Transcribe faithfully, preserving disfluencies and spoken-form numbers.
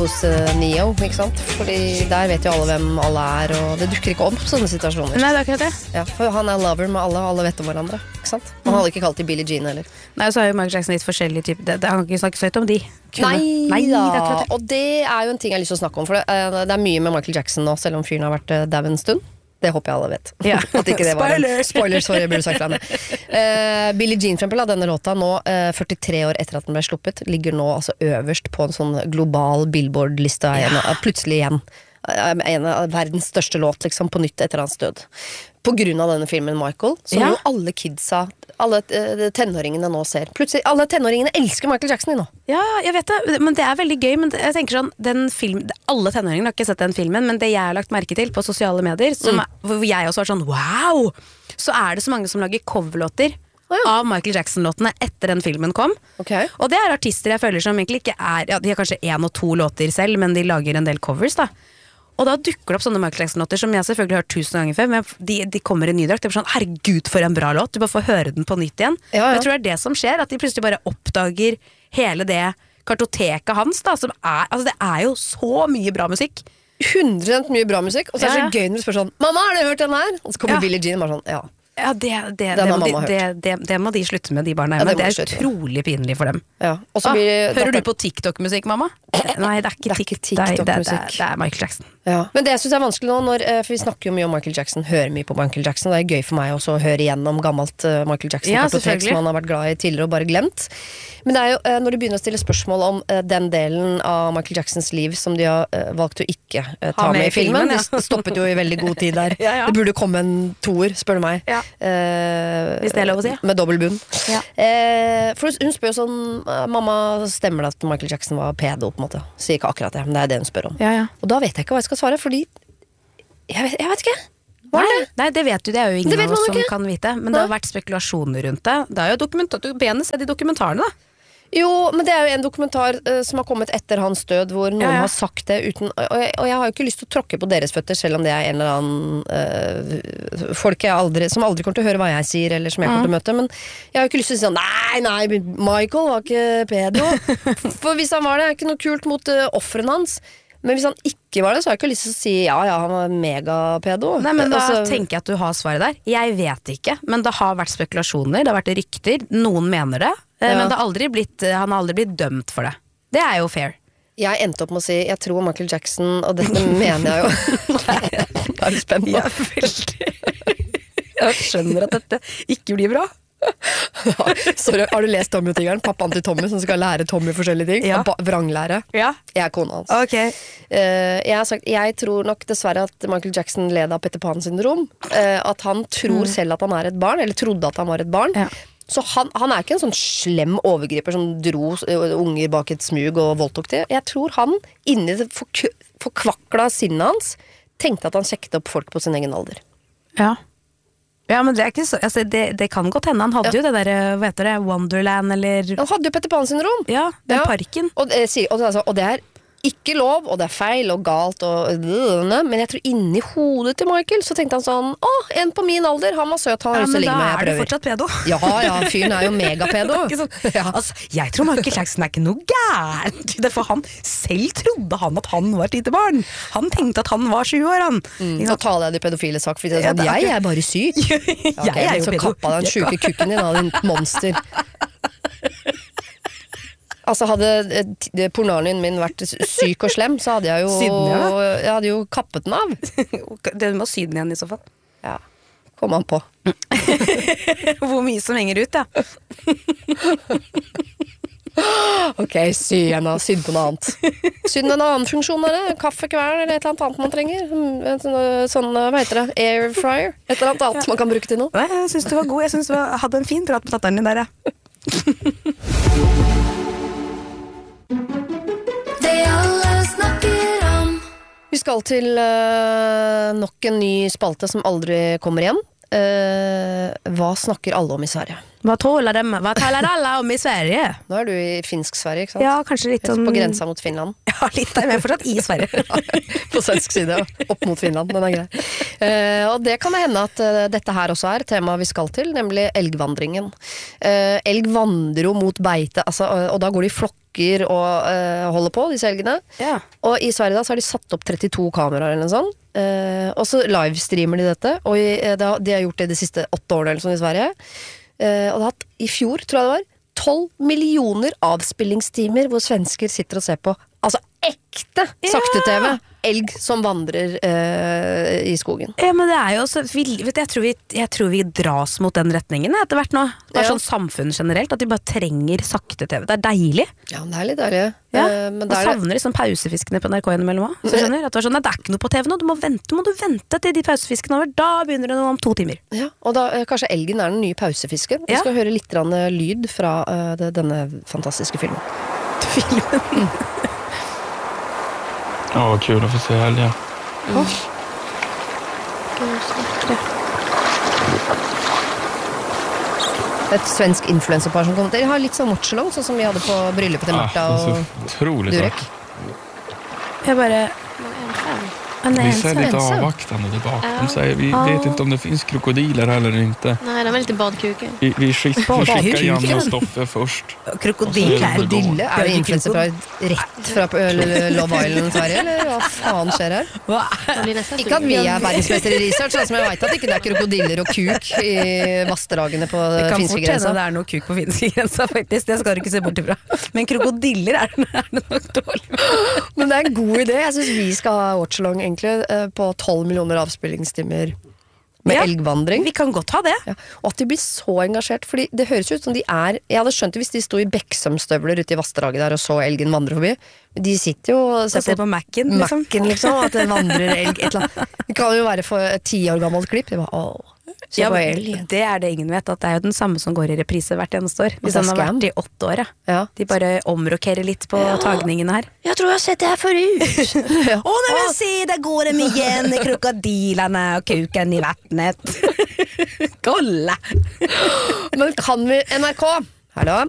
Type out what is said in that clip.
hos uh, Neo, ikke sant? Fordi der vet jo alle hvem alle er, og det dukker ikke om på sånne situasjoner. Nei, det er akkurat det. Ja, for han er lover med alle, alle vet om hverandre, ikke sant? Han hadde ikke kalt de Billie Jean heller. Nei, så har jo Michael Jackson litt forskjellige typer. Det, det, han kan ikke snakke så høyt om de. Kunne. Nei, Nei da, det er akkurat det. og det er jo en ting jeg har lyst til å snakke om, for det, uh, det er mye med Michael Jackson nå, selv om fyren har vært uh, dau en stund. Det håper jeg alle vet. Ja. At ikke det var en Spoiler! spoiler, sorry, jeg burde sagt det. Uh, Billie Jean for eksempel, da, denne låta nå, uh, førtitre år etter at den ble sluppet, ligger nå altså øverst på en sånn global billboard-liste, ja. uh, plutselig igjen. Uh, en av verdens største låt, liksom, på nytt etter hans død. På grunn av denne filmen Michael, som ja. jo alle kidsa, alle uh, tenåringene nå ser. Plutselig, alle tenåringene elsker Michael Jackson i nå. Ja, jeg vet det, men det er veldig gøy, men jeg tenker sånn, den film, alle tenåringene har ikke sett den filmen, men det jeg har lagt merke til på sosiale medier, som, mm. hvor jeg også var sånn, wow, så er det så mange som lager coverlåter oh, ja. av Michael Jackson-låtene etter den filmen kom. Okay. Og det er artister jeg føler som egentlig ikke er, ja, de har kanskje en og to låter selv, men de lager en del covers da. Og da dukker det opp sånne Michael Jackson-låter som jeg selvfølgelig har hørt tusen ganger før, men de, de kommer i ny drakt, det er sånn, herregud for en bra låt, du bare får høre den på nytt igjen. Ja, ja. Jeg tror det er det som skjer, at de plutselig bare oppdager hele det kartoteket hans da, som er, altså det er jo så mye bra musikk. hundre prosent mye bra musikk, og så er det ja, ja. så gøy når du spør sånn, mamma, har du hørt den her? Og så kommer ja. Billie Jean og bare sånn, ja. Ja, det, det, det, må de, det, det, det må de slutte med, de barna. Ja, det, det er slutte, utrolig ja. pinlig for dem. Ja. Også blir, ah, hører du på TikTok-musikk, mamma? Nei, det er ikke, det er ikke TikTok-musikk. Det, det, det er Michael Jackson. Ja. Men det jeg synes er vanskelig nå, når, for vi snakker jo mye om Michael Jackson, hører mye på Michael Jackson, det er gøy for meg også å høre igjennom gammelt uh, Michael Jackson-kartotek ja, som han har vært glad i tidligere og bare glemt. Men det er jo, uh, når du begynner å stille spørsmål om uh, den delen av Michael Jacksons liv som de har uh, valgt å ikke uh, ta med, med i filmen, filmen ja. de stoppet jo i veldig god tid der. ja, ja. Det burde komme en toer, spør du meg. Ja. Uh, Hvis det er lov å si. Med dobbelt bunn. Ja. Uh, for hun spør jo sånn, uh, mamma, stemmer det at Michael Jackson var pedo, på en måte? Sier ikke akkurat det, men det er det hun spør om. Ja, ja. Og da vet jeg ikke hva jeg skal svare, fordi jeg vet, jeg vet ikke. Nei, det? Nei, det vet du, det er jo ingen av oss som ikke. kan vite. Men Nei. det har vært spekulasjoner rundt det. Det er jo dokumentar, benet sett i dokumentarene da. Jo, men det er jo en dokumentar uh, som har kommet etter hans død, hvor noen ja, ja. har sagt det uten, og jeg, og jeg har jo ikke lyst til å tråkke på deres føtter, selv om det er en eller annen uh, folk jeg aldri, som aldri kommer til å høre hva jeg sier, eller som jeg kommer til å møte, men jeg har jo ikke lyst til å si sånn, nei, nei, Michael var ikke pedo. For hvis han var det, er ikke noe kult mot uh, offeren hans. Men hvis han ikke var det, så har jeg ikke lyst til å si ja, ja, han var megapedo. Nei, men da altså, tenker jeg at du har svaret der. Jeg vet ikke, men det har vært spekulasjoner, det har vært rykter, noen mener det, ja. men det har aldri blitt, han har aldri blitt dømt for det. Det er jo fair. Jeg endte opp med å si, jeg tror Michael Jackson, og dette mener jeg jo. Jeg er spent nå. Ja, veldig. Jeg skjønner at dette ikke blir bra. Ja, sorry, har du lest Tommy og Tigeren? Pappaen til Tommy som skal lære Tommy forskjellige ting ja. Vranglære ja. Jeg er kona hans okay. uh, jeg, har sagt, jeg tror nok dessverre at Michael Jackson led av Peter Pan-syndrom uh, At han tror mm. selv at han er et barn Eller trodde at han var et barn ja. Så han, han er ikke en sånn slem overgriper Som dro unger bak et smug og voldtok det Jeg tror han inni det forkvakla sinnet hans Tenkte at han sjekket opp folk på sin egen alder Ja Ja, men det er ikke så, altså det, det kan godt hende. Han hadde ja. jo det der, hva heter det, Wonderland, eller... Han hadde jo Peter Pan-syndrom. Ja, den ja. parken. Og, og, og, og det er ikke lov, og det er feil og galt, og, men jeg tror inni hodet til Michael, så tenkte han sånn, åh, en på min alder, han var søt, han har ja, lyst til å ligge med, jeg prøver. Men da er du fortsatt pedo. Ja, ja, fyren er jo megapedo. sånn, ja. altså, jeg tror Michael Jackson er ikke noe gærent, for han selv trodde han at han var et lite barn. Han tenkte at han var sju år, han. Mm, så taler jeg det pedofile sak, fordi det er sånn, jeg er bare syk. Ja, okay, jeg er jo så pedo. Kappa den syke kukken din, da, din monster. Altså hadde pornarien min vært syk og slem, så hadde jeg jo Syden, ja. Jeg hadde jo kappet den av. Det må syden igjen i så fall. Ja, kom an på. Hvor mye som henger ut, ja. Ok, sy igjen da, syd på noe annet. Syd en annen funksjon er det, kaffekvern eller et eller annet annet man trenger. Sånn, hva heter det, air fryer? Et eller annet annet man kan bruke til noe. Nei, jeg synes du var god, jeg synes du hadde en fin prat på tatteren din der, ja. Vi skal til uh, nok en ny spalte som aldri kommer igjen. Uh, hva snakker alle om i Sverige? Hva taler dem? Hva taler alle om i Sverige? Nå er du i finsk Sverige, ikke sant? Ja, kanskje litt sånn... På grensa mot Finland. Ja, litt der, men fortsatt i Sverige. På svensk side, opp mot Finland, den er grei. Uh, og det kan hende at uh, dette her også er temaet vi skal til, nemlig elgvandringen. Uh, elg vandrer jo mot beite, altså, uh, og da går de i flokk bukker og uh, holder på, disse elgene. Ja. Og i Sverige da, så har de satt opp trettito kameraer eller noe sånt. Uh, og så livestreamer de dette, og i, da, de har gjort det de siste åtte årene eller sånn i Sverige. Uh, og det har hatt, i fjor, tror jeg det var, tolv millioner avspillingstimer hvor svensker sitter og ser på, altså ekte sakte-tv. Ja. Elg som vandrer uh, i skogen. Ja, men det er jo også, vi, vet, jeg, tror vi, jeg tror vi dras mot den retningen etter hvert nå. Det er ja. Sånn samfunn generelt, at de bare trenger sakte-tv. Det er deilig. Ja, det er litt deilig. Ja. Uh, men Man savner liksom pausefiskene på N R K innimellom også. Så skjønner, at det, er sånn, nei, det er ikke noe på T V nå, du må vente, må du vente til de pausefiskene over. Da begynner det noe om to timer. Ja, og da uh, kanskje elgen er den nye pausefisken. Vi ja. Skal høre litt rann, uh, lyd fra uh, det, denne fantastiske filmen. Filmen? Mm. Ja, vad kul att få se älgar. Mm. Et svensk influencerpar som kommer til. De har litt sånn watchalong, sånn som vi hadde på bryllupet til Martha ah, og Durek. Jeg bare... Vi ser lite avvaktande där bakom. De säger, vi ah. vet inte om det finns krokodiler eller inte. Nej, de är lite badkuken. Vi, vi skickar, skickar Janne och Stoffe först. Krokodil er dille? Er det influencer rett fra Love Island, Sverige? Eller hva faen skjer her? Ikke at vi er verdensmester i research, som jeg vet at ikke det er krokodiller og kuk i vassdragene på finske grensa. Det er noe kuk på finske grensa, faktisk. Det skal du ikke se bort ifra. Men krokodiller er det, er det nok dårlig. Men det er en god idé. Jeg synes vi skal ha watchalong på tolv millioner avspillingstimer med ja, elgvandring. Vi kan godt ha det. Ja. Og at de blir så engasjert, fordi det høres ut som de er, jeg hadde skjønt det hvis de stod i Beksømstøvler ute i vassdraget der og så elgen vandre forbi. De sitter jo og ser, ser på, på Mac-en, liksom. Mac-en, liksom, at det vandrer elg et eller annet. Det kan jo være for et ti år gammelt klipp. Det var, åh. Ja, det er det ingen vet, at det er jo den samme som går i reprise hvert eneste år. Hvis han har vært i åtte år, ja. De bare omrokerer litt på ja. Tagningene her. Jeg tror jeg har sett det her forut. ja. Å, nei, men se, der går de igjen i krokodilene og kuken i vattnet. Kolla! Men kan vi, N R K, hallo?